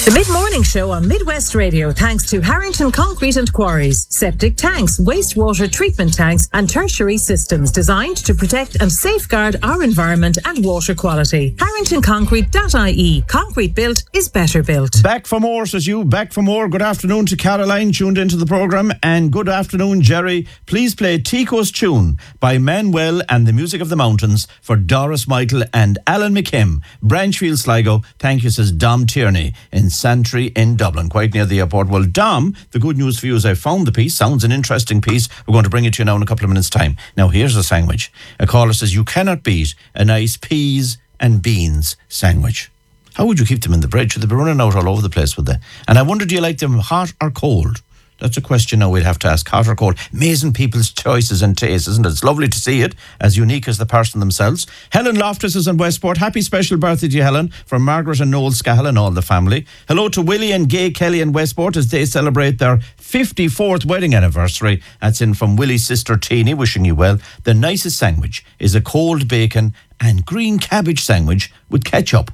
The Mid-Morning Show on Midwest Radio, thanks to Harrington Concrete and Quarries. Septic tanks, wastewater treatment tanks and tertiary systems designed to protect and safeguard our environment and water quality. HarringtonConcrete.ie. Concrete built is better built. Back for more, says you. Back for more. Good afternoon to Caroline, tuned into the programme. And good afternoon, Jerry. Please play Tico's Tune by Manuel and the Music of the Mountains for Doris Michael and Alan McKim. Branchfield, Sligo. Thank you, says Dom Tierney in Santry in Dublin, quite near the airport. Well, Dom, the good news for you is I found the piece. Sounds an interesting piece. We're going to bring it to you now in a couple of minutes' time. Now, here's a sandwich. A caller says, you cannot beat a nice peas and beans sandwich. How would you keep them in the bread? Should they be running out all over the place with they? And I wonder, do you like them hot or cold? That's a question now we'd have to ask, hot or cold. Amazing people's choices and tastes, isn't it? It's lovely to see it, as unique as the person themselves. Helen Loftus is in Westport. Happy special birthday to you, Helen, from Margaret and Noel Scahill and all the family. Hello to Willie and Gay Kelly in Westport as they celebrate their 54th wedding anniversary. That's in from Willie's sister Teeny, wishing you well. The nicest sandwich is a cold bacon and green cabbage sandwich with ketchup.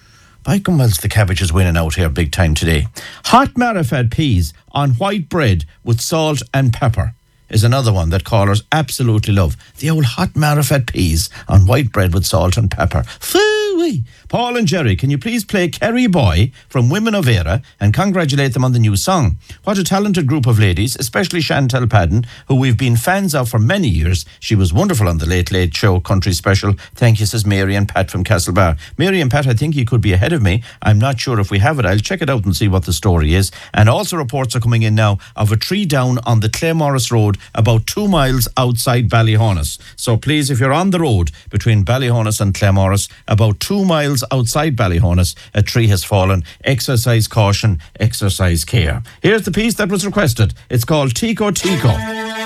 By Wells, the cabbage is winning out here big time today. Hot marifed peas on white bread with salt and pepper is another one that callers absolutely love. The old hot marifed peas on white bread with salt and pepper. Phooey! Paul and Jerry, can you please play Kerry Boy from Women of Era and congratulate them on the new song? What a talented group of ladies, especially Chantal Padden, who we've been fans of for many years. She was wonderful on the Late Late Show Country Special. Thank you, says Mary and Pat from Castlebar. Mary and Pat, I think you could be ahead of me. I'm not sure if we have it. I'll check it out and see what the story is. And also reports are coming in now of a tree down on the Claremorris Road about 2 miles outside Ballyhonus. So please, if you're on the road between Ballyhonus and Claremorris, about 2 miles outside Ballyhonus, a tree has fallen. Exercise caution, exercise care. Here's the piece that was requested. It's called Tico Tico.